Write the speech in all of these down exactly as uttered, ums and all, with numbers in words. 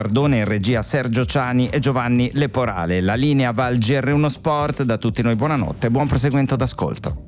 Perdone in regia Sergio Ciani e Giovanni Leporale. La linea va al G R uno Sport. Da tutti noi buonanotte e buon proseguimento d'ascolto.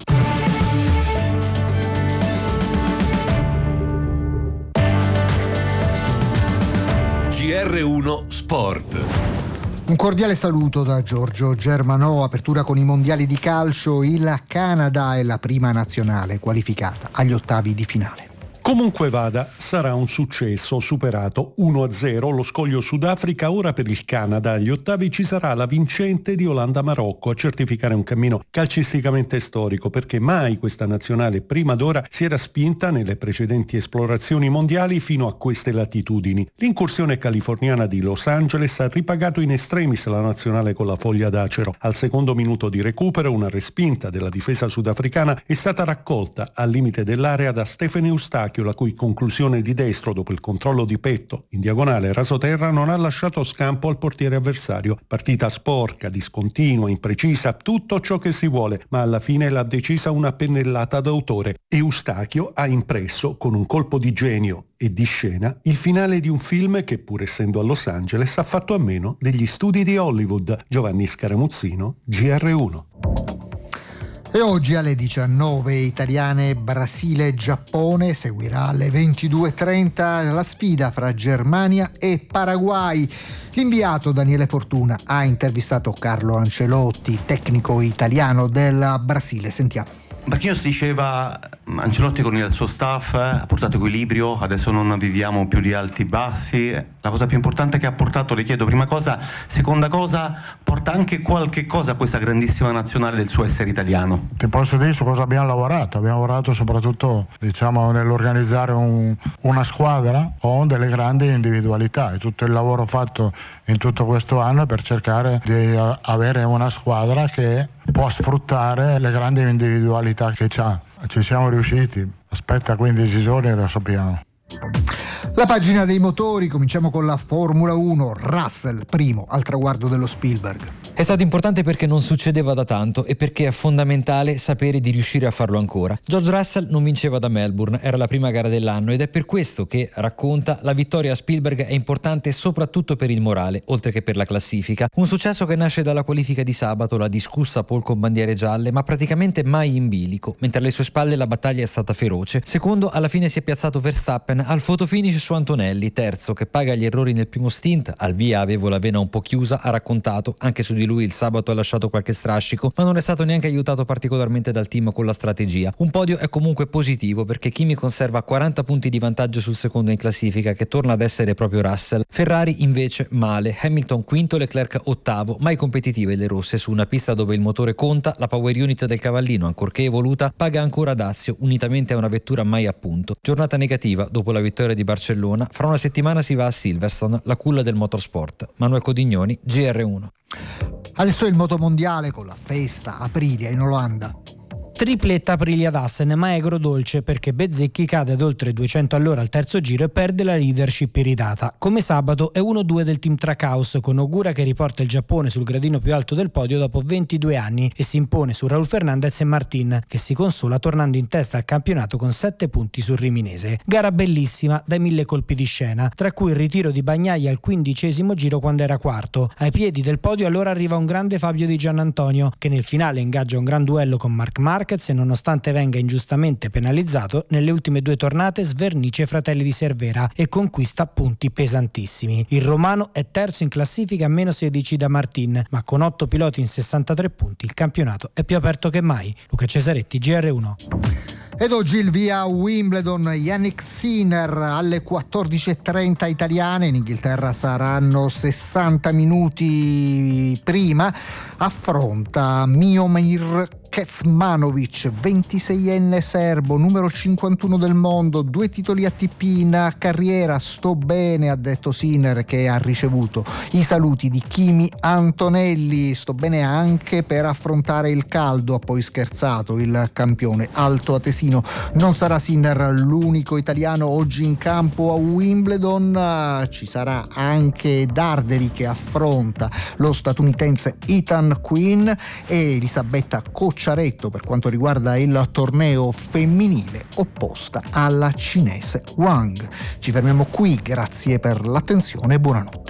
G R uno Sport. Un cordiale saluto da Giorgio Germanò. Apertura con i mondiali di calcio. Il Canada è la prima nazionale qualificata agli ottavi di finale. Comunque vada, sarà un successo, superato uno a zero lo scoglio Sudafrica. Ora per il Canada agli ottavi ci sarà la vincente di Olanda-Marocco a certificare un cammino calcisticamente storico, perché mai questa nazionale prima d'ora si era spinta nelle precedenti esplorazioni mondiali fino a queste latitudini. L'incursione californiana di Los Angeles ha ripagato in extremis la nazionale con la foglia d'acero. Al secondo minuto di recupero una respinta della difesa sudafricana è stata raccolta al limite dell'area da Stefano Eustachio, la cui conclusione di destro dopo il controllo di petto in diagonale rasoterra non ha lasciato scampo al portiere avversario. Partita sporca, discontinua, imprecisa, tutto ciò che si vuole, ma alla fine l'ha decisa una pennellata d'autore. Eustachio ha impresso con un colpo di genio e di scena il finale di un film che, pur essendo a Los Angeles, ha fatto a meno degli studi di Hollywood. Giovanni Scaramuzzino, G R uno. E oggi alle diciannove italiane Brasile-Giappone, seguirà alle ventidue e trenta la sfida fra Germania e Paraguay. L'inviato Daniele Fortuna ha intervistato Carlo Ancelotti, tecnico italiano del Brasile. Sentiamo. Marquinhos diceva, Ancelotti con il suo staff ha portato equilibrio, adesso non viviamo più di alti e bassi. La cosa più importante che ha portato, le chiedo, prima cosa, seconda cosa, porta anche qualche cosa a questa grandissima nazionale del suo essere italiano. Ti posso dire su cosa abbiamo lavorato? Abbiamo lavorato soprattutto, diciamo, nell'organizzare un, una squadra con delle grandi individualità, e tutto il lavoro fatto in tutto questo anno è per cercare di avere una squadra che può sfruttare le grandi individualità che c'ha. Ci siamo riusciti, aspetta quindici giorni e lo sappiamo. La pagina dei motori, cominciamo con la Formula uno. Russell, primo al traguardo dello Spielberg. È stato importante perché non succedeva da tanto e perché è fondamentale sapere di riuscire a farlo ancora. George Russell non vinceva da Melbourne, era la prima gara dell'anno ed è per questo che, racconta, la vittoria a Spielberg è importante soprattutto per il morale, oltre che per la classifica. Un successo che nasce dalla qualifica di sabato, la discussa pole con bandiere gialle, ma praticamente mai in bilico, mentre alle sue spalle la battaglia è stata feroce. Secondo, alla fine si è piazzato Verstappen, al fotofinish su Antonelli, terzo che paga gli errori nel primo stint, al via avevo la vena un po' chiusa, ha raccontato, anche su di lui il sabato ha lasciato qualche strascico, ma non è stato neanche aiutato particolarmente dal team con la strategia. Un podio è comunque positivo perché Kimi conserva quaranta punti di vantaggio sul secondo in classifica, che torna ad essere proprio Russell. Ferrari invece male, Hamilton quinto, Leclerc ottavo, mai competitive le rosse su una pista dove il motore conta, la power unit del cavallino, ancorché evoluta, paga ancora dazio unitamente a una vettura mai a punto. Giornata negativa dopo la vittoria di Barcellona, fra una settimana si va a Silverstone, la culla del motorsport. Manuel Codignoni, G R uno. Adesso è il motomondiale con la Festa Aprilia in Olanda. Tripletta Aprilia ad Assen, ma è agrodolce perché Bezzecchi cade ad oltre duecento all'ora al terzo giro e perde la leadership iridata. Come sabato è uno due del team Trackhouse, con Ogura che riporta il Giappone sul gradino più alto del podio dopo ventidue anni e si impone su Raul Fernandez e Martin, che si consola tornando in testa al campionato con sette punti sul riminese. Gara bellissima dai mille colpi di scena, tra cui il ritiro di Bagnaia al quindicesimo giro quando era quarto. Ai piedi del podio allora arriva un grande Fabio Di Giannantonio, che nel finale ingaggia un gran duello con Marc Marquez e nonostante venga ingiustamente penalizzato, nelle ultime due tornate svernice Fratelli di Cervera e conquista punti pesantissimi. Il romano è terzo in classifica a meno sedici da Martin, ma con otto piloti in sessantatré punti il campionato è più aperto che mai. Luca Cesaretti, G R uno. Ed oggi il via a Wimbledon, Jannik Sinner alle quattordici e trenta italiane, in Inghilterra saranno sessanta minuti prima, affronta Miomir Kecmanovic, ventiseienne serbo, numero cinquantuno del mondo, due titoli A T P in carriera. Sto bene, ha detto Sinner, che ha ricevuto i saluti di Kimi Antonelli. Sto bene anche per affrontare il caldo, ha poi scherzato il campione altoatesino. Non sarà Sinner l'unico italiano oggi in campo a Wimbledon, ci sarà anche Darderi che affronta lo statunitense Ethan Quinn e Elisabetta Cocciaretto per quanto riguarda il torneo femminile, opposta alla cinese Wang. Ci fermiamo qui, grazie per l'attenzione e buonanotte.